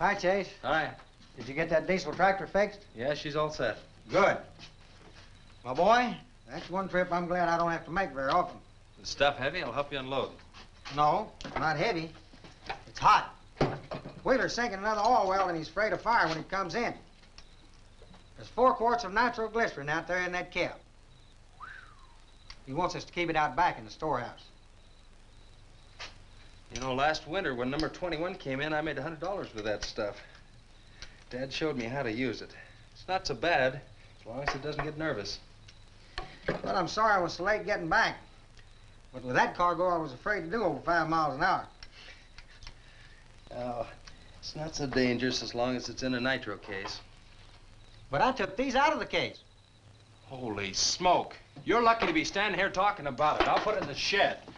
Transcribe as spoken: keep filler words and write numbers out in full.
Hi, Chase. Hi. Did you get that diesel tractor fixed? Yeah, she's all set. Good. My boy, that's one trip I'm glad I don't have to make very often. The stuff heavy? I'll help you unload. No, not heavy. It's hot. Wheeler's sinking another oil well and he's afraid of fire when he comes in. There's four quarts of nitroglycerin out there in that cap. He wants us to keep it out back in the storehouse. You know, last winter when number twenty-one came in, I made a hundred dollars with that stuff. Dad showed me how to use it. It's not so bad, as long as it doesn't get nervous. Well, I'm sorry I was so late getting back. But with that cargo, I was afraid to do over five miles an hour. Oh, it's not so dangerous as long as it's in a nitro case. But I took these out of the case. Holy smoke. You're lucky to be standing here talking about it. I'll put it in the shed.